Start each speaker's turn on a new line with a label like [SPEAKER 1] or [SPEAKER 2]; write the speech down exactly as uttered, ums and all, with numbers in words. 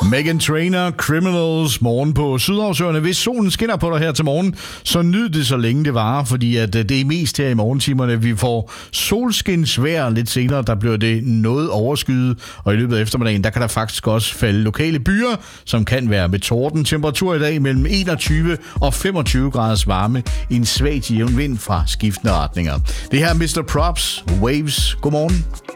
[SPEAKER 1] Meghan Trainor, Criminals, morgen på Sydhavsøerne. Hvis solen skinner på dig her til morgen, så nyd det så længe det varer, fordi at det er mest her i morgentimerne. Vi får solskinsvejr lidt senere, der bliver det noget overskyet, og i løbet af eftermiddagen, der kan der faktisk også falde lokale byer, som kan være med torden. Temperatur i dag mellem enogtyve og femogtyve graders varme, i en svag til jævn vind fra skiftende retninger. Det her er mister Props, Waves. Godmorgen.